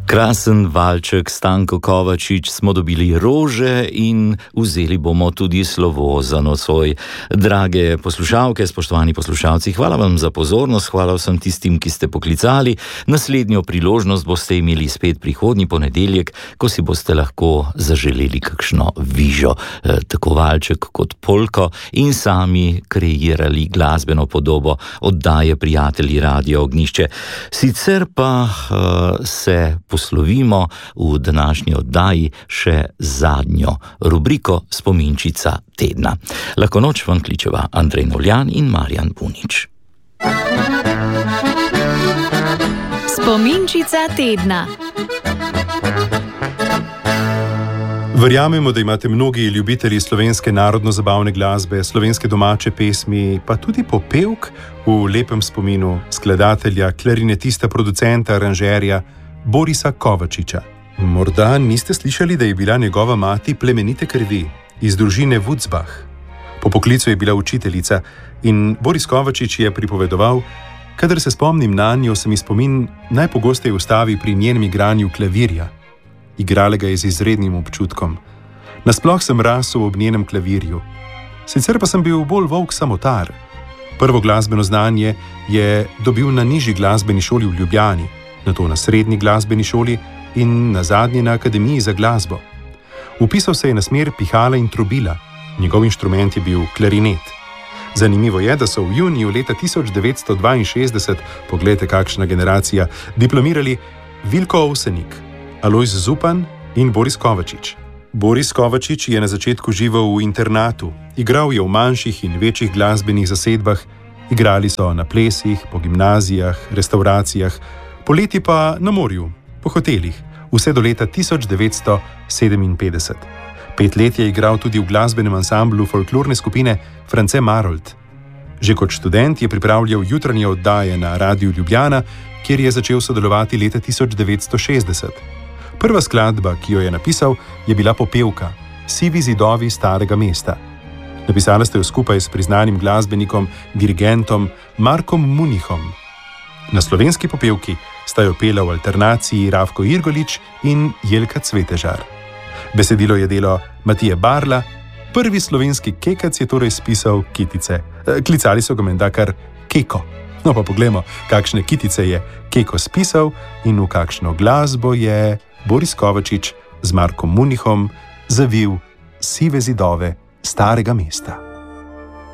Krasen valček, Stanko Kovačič, smo dobili rože in vzeli bomo tudi slovo za nocoj. Drage poslušalke, spoštovani poslušalci, hvala vam za pozornost, hvala vsem tistim, ki ste poklicali. Naslednjo priložnost boste imeli spet prihodnji ponedeljek, ko si boste lahko zaželeli kakšno vižo, tako valček kot polko, in sami kreirali glasbeno podobo oddaje Prijatelji Radio Ognjišče. Sicer pa se poslovimo v današnji oddaji še zadnjo rubriko Spominčica tedna. Lahko noč vam kličeva Andrej Novljan in Marjan Punič. Spominčica tedna. Verjamemo, da imate mnogi ljubitelji slovenske narodno-zabavne glasbe, slovenske domače pesmi, pa tudi popevk v lepem spominu skladatelja, klarinetista, producenta, aranžerja Borisa Kovačiča. Morda niste slišali, da je bila njegova mati plemenite krvi iz družine Wutzbach. Po poklicu je bila učiteljica in Boris Kovačič je pripovedoval: kadar se spomnim nanjo, se mi spomin najpogosteje ustavi pri njenem igranju klavirja. Igrala ga je z izrednim občutkom. Nasploh sem rasel ob njenem klavirju. Sicer pa sem bil bolj volk samotar. Prvo glasbeno znanje je dobil na nižji glasbeni šoli v Ljubljani, nato na srednji glasbeni šoli in nazadnje na Akademiji za glasbo. Vpisal se je na smer pihala in trobila. Njegov inštrument je bil klarinet. Zanimivo je, da so v juniju leta 1962, poglejte kakšna generacija, diplomirali Vilko Ovsenik, Alojz Zupan in Boris Kovačič. Boris Kovačič je na začetku živel v internatu, igral je v manjših in večjih glasbenih zasedbah, igrali so na plesih, po gimnazijah, restavracijah, poleti pa na morju, po hotelih, vse do leta 1957. 5 let je igral tudi v glasbenem ansamblu folklorne skupine France Marold. Že kot študent je pripravljal jutranje oddaje na Radiu Ljubljana, kjer je začel sodelovati leta 1960. Prva skladba, ki jo je napisal, je bila popevka Sivi zidovi starega mesta. Napisala ste jo skupaj s priznanim glasbenikom, dirigentom Markom Munihom. Na slovenski popevki sta jo pela v alternaciji Rafko Irgolič in Jelka Cvetežar. Besedilo je delo Matije Barla, prvi slovenski kekac je torej spisal kitice. Klicali so ga menda kar Keko. No pa poglejmo, kakšne kitice je Keko spisal in v kakšno glasbo je Boris Kovačič z Markom Munihom zavil sive zidove starega mesta.